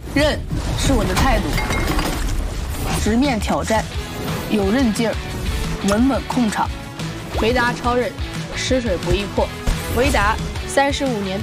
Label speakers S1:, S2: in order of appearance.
S1: 韧是我的态度，直面挑战，有韧劲儿，稳稳控场。回答超韧，吃水不易破。回答35年